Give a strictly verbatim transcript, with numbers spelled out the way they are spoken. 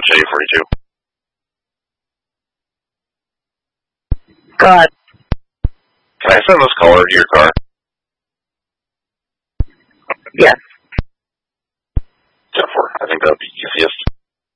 J forty-two. Go ahead. Can I send this caller to your car? Yes. ten four. I think that would be easiest.